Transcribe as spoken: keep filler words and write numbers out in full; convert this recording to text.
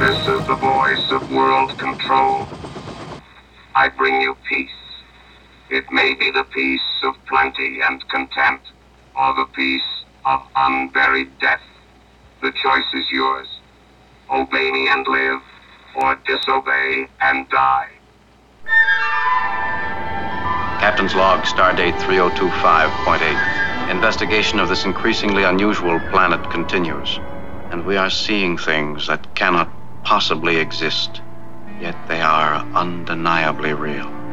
This is the voice of world control. I bring you peace. It may be the peace of plenty and content, or the peace of unburied death. The choice is yours. Obey me and live, or disobey and die. Captain's log, stardate three oh two five point eight. Investigation of this increasingly unusual planet continues, and we are seeing things that cannot possibly exist, yet they are undeniably real.